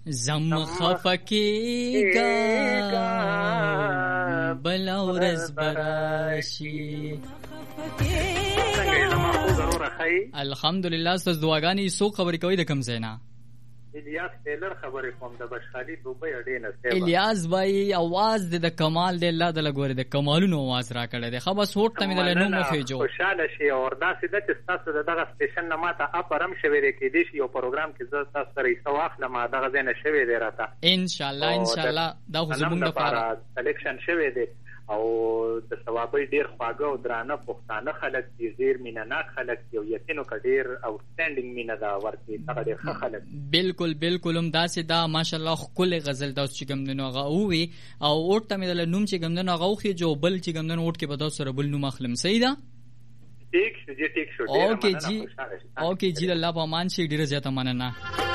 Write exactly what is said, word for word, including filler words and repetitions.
زم خفکیگا بلا ورځ براشي. الحمدلله ستاسو دعاګانې. څوک خبرې کوي د کوم ځای نه؟ الیاس ټیلر خبرې کوم د بشخالي دوبۍ اډینه. الیاس بھائی आवाज د کمال دی، الله د لګوري د کمالونو आवाज را کړی دی. خو بس هوټ ته مې د نوم مخې جو خوشاله شي او داسې د چې تاسو دغه سټیشن نه ماته اپرم شوی دی کې دي یو پروګرام کې زه تاسو سره یې واخله ما دغه ځای نه شوی دی راته ان شاء الله ان شاء الله دا خو زموږ لپاره سلیکشن شوی دی او د ثوابي ډیر خواږه او درانه پښتانه خلک دي، ډیر مینناک خلک دي او یقینو ک ډیر اوټسټینډینګ مینا دا ورته هغه ډیر ښه خلک. بالکل بالکل هم داسې دا ماشاءالله خپل غزل دا چې کوم دنو هغه وي او اوټ ته مې د نوم چې کوم دنو هغه خو جو بل چې کوم دنو اوټ کې په تاسو سره بل نوم اخلم. صحیح ده؟ ٹھیک شو جی ٹھیک شو. اوکے جی اوکے جی الله په امان شي. ډیره زیاته مننه.